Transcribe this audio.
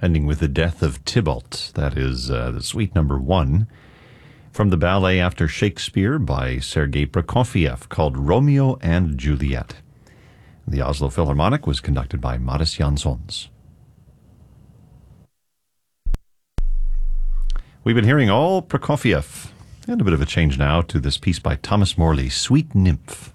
ending with the death of Tybalt. That is the suite number 1 from the ballet after Shakespeare by Sergei Prokofiev called Romeo and Juliet. The Oslo Philharmonic was conducted by Maris Jansons. We've been hearing all Prokofiev, and a bit of a change now to this piece by Thomas Morley, Sweet Nymph.